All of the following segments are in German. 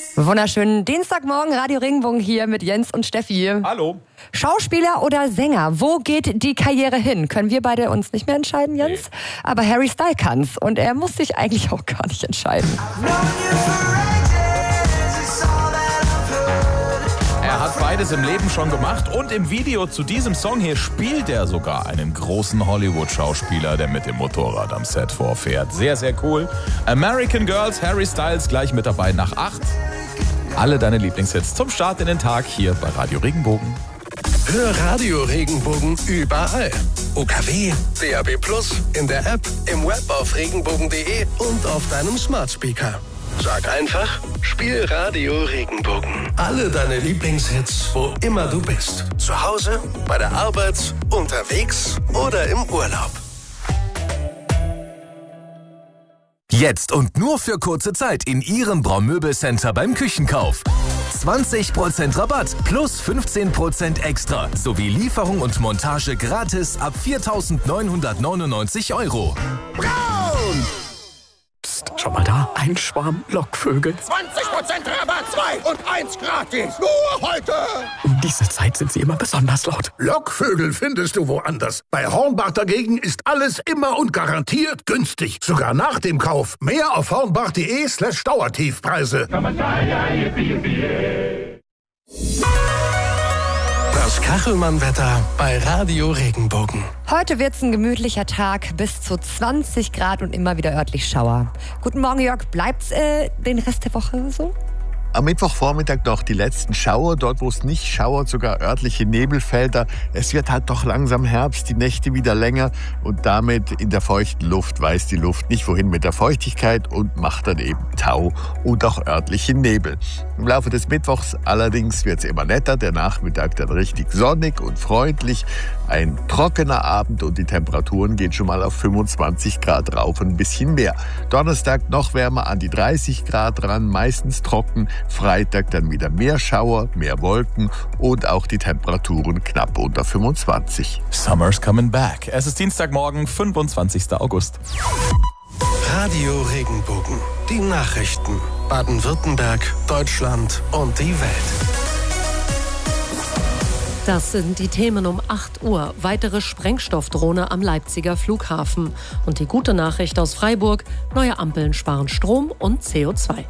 Wunderschönen Dienstagmorgen, Radio Regenbogen hier mit Jens und Steffi. Hallo. Schauspieler oder Sänger, wo geht die Karriere hin? Können wir beide uns nicht mehr entscheiden, Jens? Nee. Aber Harry Styles kann's und er muss sich eigentlich auch gar nicht entscheiden. Er hat beides im Leben schon gemacht und im Video zu diesem Song hier spielt er sogar einen großen Hollywood-Schauspieler, der mit dem Motorrad am Set vorfährt. Sehr, sehr cool. American Girls, Harry Styles gleich mit dabei nach 8. Alle deine Lieblingshits zum Start in den Tag hier bei Radio Regenbogen. Hör Radio Regenbogen überall. UKW, DAB+, in der App, im Web auf regenbogen.de und auf deinem Smart Speaker. Sag einfach, spiel Radio Regenbogen. Alle deine Lieblingshits, wo immer du bist. Zu Hause, bei der Arbeit, unterwegs oder im Urlaub. Jetzt und nur für kurze Zeit in Ihrem Braumöbelcenter beim Küchenkauf. 20% Rabatt plus 15% extra sowie Lieferung und Montage gratis ab 4.999 €. Braun! Psst, schau mal da, ein Schwarm Lockvögel. 20% Rabatt, 2 und 1 gratis. Nur heute. Um diese Zeit sind sie immer besonders laut. Lockvögel findest du woanders. Bei Hornbach dagegen ist alles immer und garantiert günstig. Sogar nach dem Kauf. Mehr auf hornbach.de/Dauertiefpreise. Das Kachelmann-Wetter bei Radio Regenbogen. Heute wird's ein gemütlicher Tag, bis zu 20 Grad und immer wieder örtlich Schauer. Guten Morgen, Jörg. Bleibt's den Rest der Woche so? Am Mittwochvormittag noch die letzten Schauer, dort wo es nicht schauert, sogar örtliche Nebelfelder. Es wird halt doch langsam Herbst, die Nächte wieder länger und damit in der feuchten Luft weiß die Luft nicht wohin mit der Feuchtigkeit und macht dann eben Tau und auch örtliche Nebel. Im Laufe des Mittwochs allerdings wird es immer netter, der Nachmittag dann richtig sonnig und freundlich. Ein trockener Abend und die Temperaturen gehen schon mal auf 25 Grad rauf und ein bisschen mehr. Donnerstag noch wärmer an die 30 Grad ran, meistens trocken. Freitag dann wieder mehr Schauer, mehr Wolken und auch die Temperaturen knapp unter 25. Summer's coming back. Es ist Dienstagmorgen, 25. August. Radio Regenbogen. Die Nachrichten. Baden-Württemberg, Deutschland und die Welt. Das sind die Themen um 8 Uhr. Weitere Sprengstoffdrohne am Leipziger Flughafen. Und die gute Nachricht aus Freiburg: neue Ampeln sparen Strom und CO2.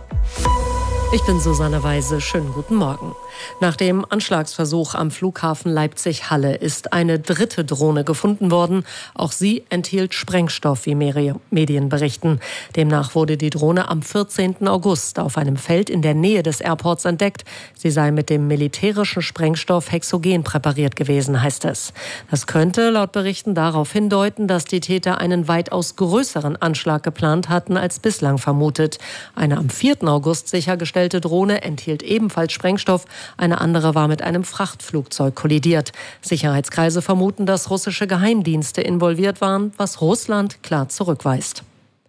Ich bin Susanne Weise. Schönen guten Morgen. Nach dem Anschlagsversuch am Flughafen Leipzig-Halle ist eine dritte Drohne gefunden worden. Auch sie enthielt Sprengstoff, wie mehrere Medien berichten. Demnach wurde die Drohne am 14. August auf einem Feld in der Nähe des Airports entdeckt. Sie sei mit dem militärischen Sprengstoff Hexogen präpariert gewesen, heißt es. Das könnte laut Berichten darauf hindeuten, dass die Täter einen weitaus größeren Anschlag geplant hatten als bislang vermutet. Eine am 4. August sichergestellte Drohne enthielt ebenfalls Sprengstoff. Eine andere war mit einem Frachtflugzeug kollidiert. Sicherheitskreise vermuten, dass russische Geheimdienste involviert waren, was Russland klar zurückweist.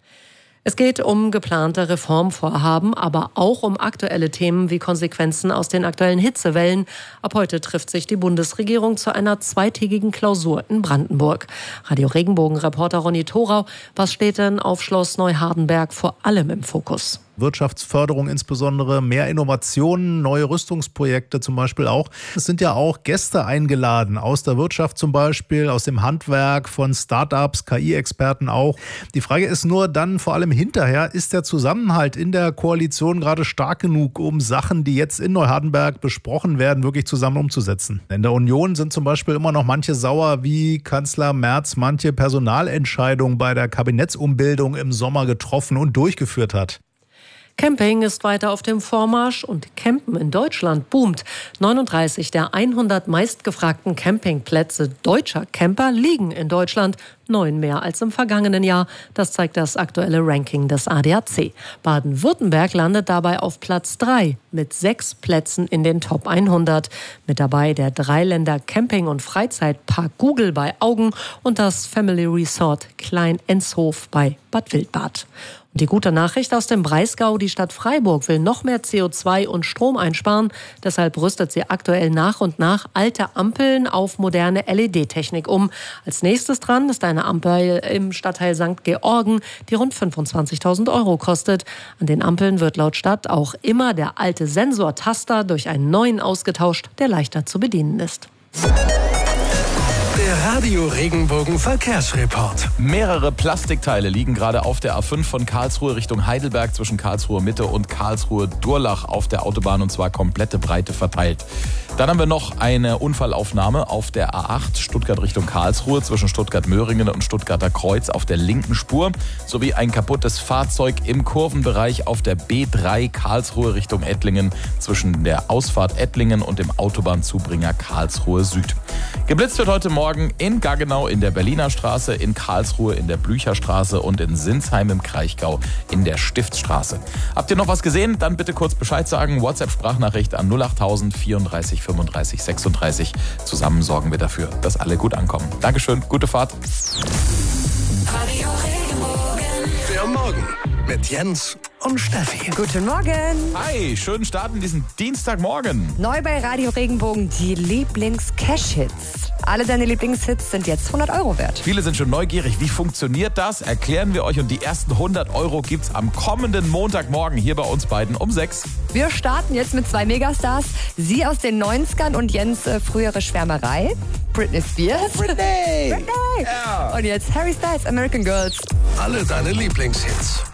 Es geht um geplante Reformvorhaben, aber auch um aktuelle Themen wie Konsequenzen aus den aktuellen Hitzewellen. Ab heute trifft sich die Bundesregierung zu einer zweitägigen Klausur in Brandenburg. Radio Regenbogen-Reporter Ronny Thorau, was steht denn auf Schloss Neuhardenberg vor allem im Fokus? Wirtschaftsförderung insbesondere, mehr Innovationen, neue Rüstungsprojekte zum Beispiel auch. Es sind ja auch Gäste eingeladen, aus der Wirtschaft zum Beispiel, aus dem Handwerk, von Start-ups, KI-Experten auch. Die Frage ist nur dann vor allem hinterher, ist der Zusammenhalt in der Koalition gerade stark genug, um Sachen, die jetzt in Neuhardenberg besprochen werden, wirklich zusammen umzusetzen? In der Union sind zum Beispiel immer noch manche sauer, wie Kanzler Merz manche Personalentscheidungen bei der Kabinettsumbildung im Sommer getroffen und durchgeführt hat. Camping ist weiter auf dem Vormarsch und Campen in Deutschland boomt. 39 der 100 meistgefragten Campingplätze deutscher Camper liegen in Deutschland, 9 mehr als im vergangenen Jahr. Das zeigt das aktuelle Ranking des ADAC. Baden-Württemberg landet dabei auf Platz 3 mit 6 Plätzen in den Top 100. Mit dabei der Dreiländer Camping- und Freizeitpark Gugel bei Augen und das Family Resort Klein-Enshof bei Bad Wildbad. Und die gute Nachricht aus dem Breisgau: Die Stadt Freiburg will noch mehr CO2 und Strom einsparen. Deshalb rüstet sie aktuell nach und nach alte Ampeln auf moderne LED-Technik um. Als nächstes dran ist eine Ampel im Stadtteil St. Georgen, die rund 25.000 € kostet. An den Ampeln wird laut Stadt auch immer der alte Sensortaster durch einen neuen ausgetauscht, der leichter zu bedienen ist. Der Radio Regenbogen Verkehrsreport. Mehrere Plastikteile liegen gerade auf der A5 von Karlsruhe Richtung Heidelberg zwischen Karlsruhe Mitte und Karlsruhe Durlach auf der Autobahn, und zwar komplette Breite verteilt. Dann haben wir noch eine Unfallaufnahme auf der A8 Stuttgart Richtung Karlsruhe zwischen Stuttgart-Möhringen und Stuttgarter Kreuz auf der linken Spur, sowie ein kaputtes Fahrzeug im Kurvenbereich auf der B3 Karlsruhe Richtung Ettlingen zwischen der Ausfahrt Ettlingen und dem Autobahnzubringer Karlsruhe Süd. Geblitzt wird heute Morgen in Gaggenau in der Berliner Straße, in Karlsruhe in der Blücherstraße und in Sinsheim im Kraichgau in der Stiftsstraße. Habt ihr noch was gesehen? Dann bitte kurz Bescheid sagen. WhatsApp-Sprachnachricht an 08000 34 35 36. Zusammen sorgen wir dafür, dass alle gut ankommen. Dankeschön, gute Fahrt. Radio Regenbogen. Der Morgen mit Jens und Steffi. Guten Morgen. Hi, schönen Start in diesen Dienstagmorgen. Neu bei Radio Regenbogen die Lieblings-Cash-Hits. Alle deine Lieblingshits sind jetzt 100 € wert. Viele sind schon neugierig. Wie funktioniert das? Erklären wir euch, und die ersten 100 € gibt's am kommenden Montagmorgen hier bei uns beiden um 6. Wir starten jetzt mit 2 Megastars. Sie aus den 90ern und Jens frühere Schwärmerei. Britney Spears. Britney! Britney! Ja. Und jetzt Harry Styles, American Girls. Alle deine Lieblingshits.